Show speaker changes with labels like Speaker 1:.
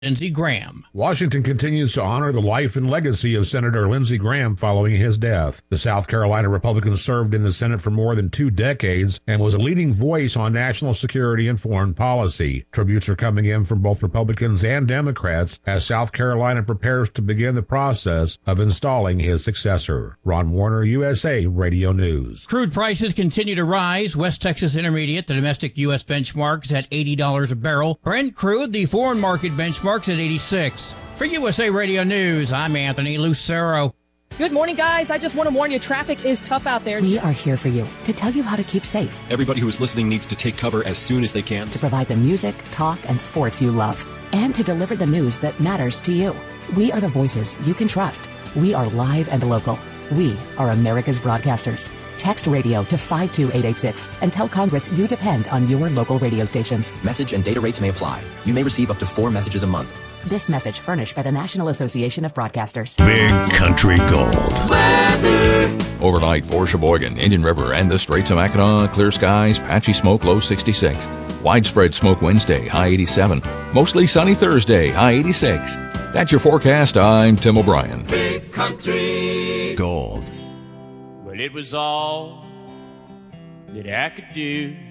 Speaker 1: Lindsey Graham.
Speaker 2: Washington continues to honor the life and legacy of Senator Lindsey Graham following his death. The South Carolina Republican served in the Senate for more than 2 decades and was a leading voice on national security and foreign policy. Tributes are coming in from both Republicans and Democrats as South Carolina prepares to begin the process of installing his successor. Ron Warner, USA Radio News.
Speaker 1: Crude prices continue to rise. West Texas Intermediate, the domestic U.S. benchmarks at $80 a barrel. Brent crude, the foreign market benchmarks at 86. For USA Radio News, I'm Anthony Lucero.
Speaker 3: Good morning, guys. I just want to warn you, traffic is tough out there.
Speaker 4: We are here for you to tell you how to keep safe.
Speaker 5: Everybody who is listening needs to take cover as soon as they can.
Speaker 4: To provide the music, talk, and sports you love. And to deliver the news that matters to you. We are the voices you can trust. We are live and local. We are America's broadcasters. Text radio to 52886 and tell Congress you depend on your local radio stations.
Speaker 6: Message and data rates may apply. You may receive up to 4 messages a month.
Speaker 4: This message furnished by the National Association of Broadcasters.
Speaker 7: Big Country Gold.
Speaker 8: Weather. Overnight for Sheboygan, Indian River, and the Straits of Mackinac. Clear skies, patchy smoke, low 66. Widespread smoke Wednesday, high 87. Mostly sunny Thursday, high 86. That's your forecast. I'm Tim O'Brien.
Speaker 7: Big Country Gold.
Speaker 9: Well, it was all that I could do